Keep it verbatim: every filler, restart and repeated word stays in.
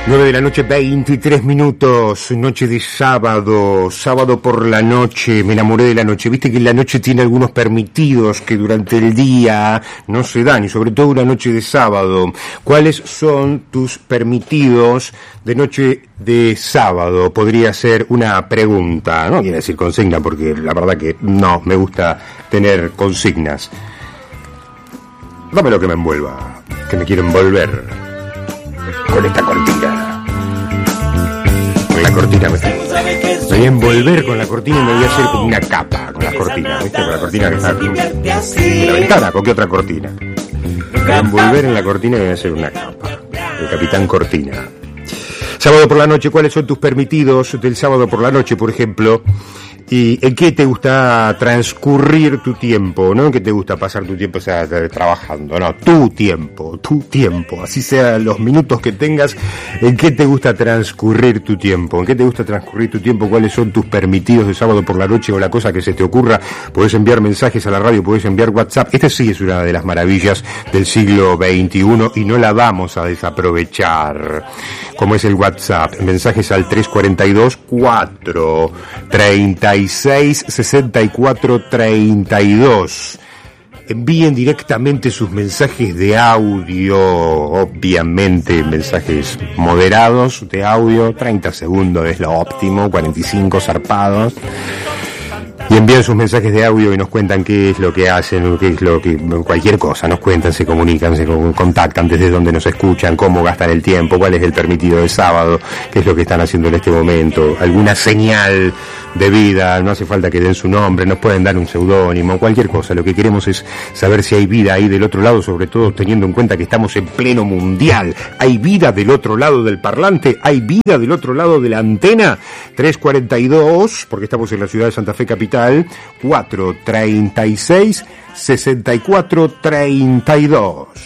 nueve de la noche, veintitrés minutos, noche de sábado, sábado por la noche, me enamoré de la noche. Viste que la noche tiene algunos permitidos que durante el día no se dan, y sobre todo una noche de sábado. ¿Cuáles son tus permitidos de noche de sábado? Podría ser una pregunta, no quiere decir consigna, porque la verdad que no, me gusta tener consignas. Dame lo que me envuelva, que me quiero envolver con esta cortina. Con la cortina me, me voy a envolver con la cortina y me voy a hacer como una capa con la cortina, ¿viste? Con la cortina que está aquí en la ventana, ¿con qué otra cortina? Me voy a envolver en la cortina y me voy a hacer una capa. El Capitán Cortina. Sábado por la noche, ¿cuáles son tus permitidos del sábado por la noche, por ejemplo? ¿Y en qué te gusta transcurrir tu tiempo? ¿No? ¿En qué te gusta pasar tu tiempo? O sea, trabajando, no, tu tiempo, tu tiempo, así sea los minutos que tengas. ¿En qué te gusta transcurrir tu tiempo? ¿En qué te gusta transcurrir tu tiempo? ¿Cuáles son tus permitidos de sábado por la noche o la cosa que se te ocurra? Podés enviar mensajes a la radio, podés enviar WhatsApp. Esta sí es una de las maravillas del siglo veintiuno y no la vamos a desaprovechar. Como es el WhatsApp, mensajes al tres cuarenta y dos, cuatro treinta y seis, sesenta y cuatro, treinta y dos. Envíen directamente sus mensajes de audio, obviamente mensajes moderados de audio, treinta segundos es lo óptimo, cuarenta y cinco zarpados. Y envían sus mensajes de audio y nos cuentan qué es lo que hacen, qué es lo que, cualquier cosa, nos cuentan, se comunican, se contactan, desde dónde nos escuchan, cómo gastan el tiempo, cuál es el permitido de sábado, qué es lo que están haciendo en este momento, alguna señal de vida, no hace falta que den su nombre, nos pueden dar un seudónimo, cualquier cosa. Lo que queremos es saber si hay vida ahí del otro lado, sobre todo teniendo en cuenta que estamos en pleno mundial. ¿Hay vida del otro lado del parlante? ¿Hay vida del otro lado de la antena? tres cuarenta y dos, porque estamos en la ciudad de Santa Fe capital, cuatro treinta y seis, sesenta y cuatro, treinta y dos.